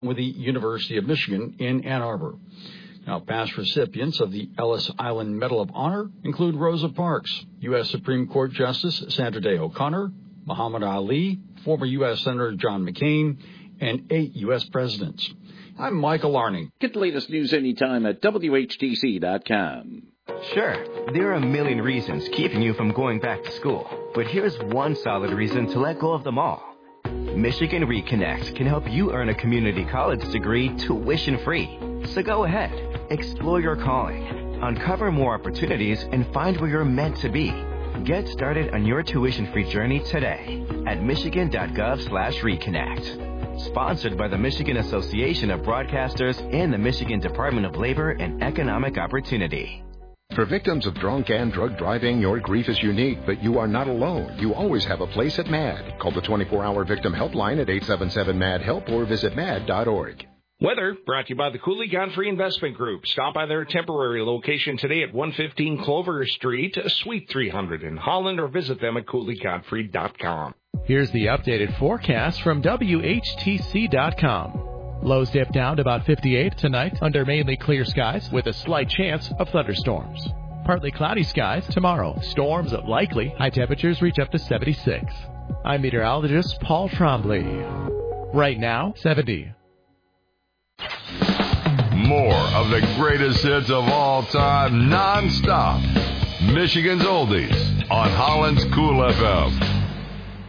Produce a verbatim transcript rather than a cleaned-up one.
with the University of Michigan in Ann Arbor. Now, past recipients of the Ellis Island Medal of Honor include Rosa Parks, U S Supreme Court Justice Sandra Day O'Connor, Muhammad Ali, former U S Senator John McCain, and eight U S presidents. I'm Michael Arney. Get the latest news anytime at W H T C dot com. Sure, there are a million reasons keeping you from going back to school, but here's one solid reason to let go of them all. Michigan Reconnect can help you earn a community college degree tuition-free. So go ahead, explore your calling, uncover more opportunities, and find where you're meant to be. Get started on your tuition-free journey today at michigan.gov slash reconnect. Sponsored by the Michigan Association of Broadcasters and the Michigan Department of Labor and Economic Opportunity. For victims of drunk and drug driving, your grief is unique, but you are not alone. You always have a place at MAD. Call the twenty-four hour victim helpline at eight seven seven M A D HELP or visit mad dot org. Weather brought to you by the Cooley Godfrey Investment Group. Stop by their temporary location today at one fifteen Clover Street, Suite three hundred in Holland, or visit them at cooley godfrey dot com. Here's the updated forecast from W H T C dot com. Lows dip down to about fifty-eight tonight under mainly clear skies with a slight chance of thunderstorms. Partly cloudy skies tomorrow. Storms likely. High temperatures reach up to seventy-six. I'm meteorologist Paul Trombley. Right now, seventy. More of the greatest hits of all time, non-stop. Michigan's Oldies on Holland's Cool F M.